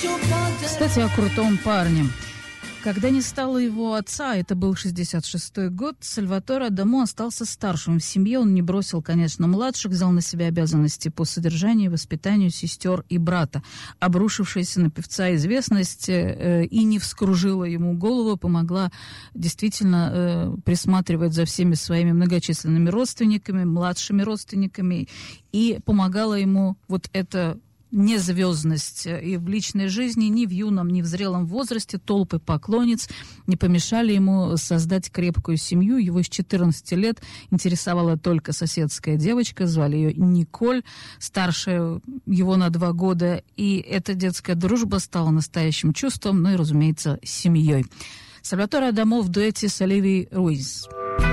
Кстати, о крутом парне. Когда не стало его отца, это был 66-й год, Сальваторе Адамо остался старшим в семье. Он не бросил, конечно, младших, взял на себя обязанности по содержанию и воспитанию сестер и брата. Обрушившаяся на певца известность и не вскружила ему голову, помогла действительно присматривать за всеми своими многочисленными родственниками, младшими родственниками, и помогала ему вот это незвездность и в личной жизни, ни в юном, ни в зрелом возрасте. Толпы поклонниц не помешали ему создать крепкую семью. Его с 14 лет интересовала только соседская девочка, звали ее Николь, старше его на 2 года. И эта детская дружба стала настоящим чувством, ну и, разумеется, семьей. Сальваторе Адамо в дуэте с Оливией Руиз.